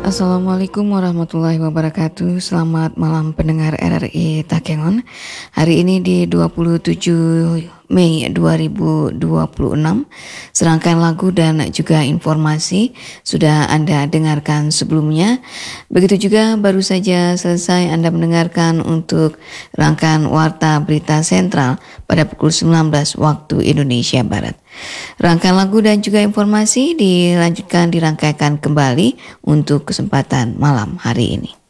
Assalamualaikum warahmatullahi wabarakatuh. Selamat malam pendengar RRI Takengon. Hari ini di 27 Mei 2026. Serangkaian lagu dan juga informasi sudah Anda dengarkan sebelumnya. Begitu juga baru saja selesai Anda mendengarkan untuk rangkaian Warta Berita Sentral pada pukul 19 waktu Indonesia Barat. Rangkaian lagu dan juga informasi dirangkaikan kembali untuk kesempatan malam hari ini.